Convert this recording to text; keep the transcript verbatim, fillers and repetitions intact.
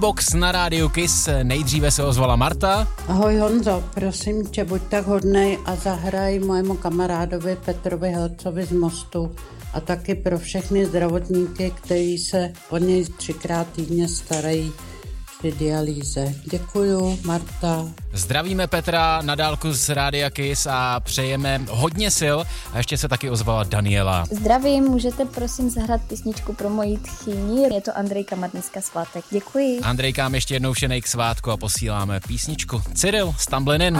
Box na rádiu Kiss. Nejdříve se ozvala Marta. Ahoj Honzo, prosím tě, buď tak hodnej a zahraj mojemu kamarádovi Petrovi Helcovi z Mostu a taky pro všechny zdravotníky, kteří se o něj třikrát týdně starají při dialýze. Děkuju, Marta. Zdravíme Petra na dálku z rádia Kiss a přejeme hodně sil. A ještě se taky ozvala Daniela. Zdravím, můžete prosím zahrát písničku pro moji tchýni? Je to Andrejka, má dneska svátek. Děkuji. Andrejkám ještě jednou všenej k svátku a posíláme písničku. Cyril, Stumblin' In.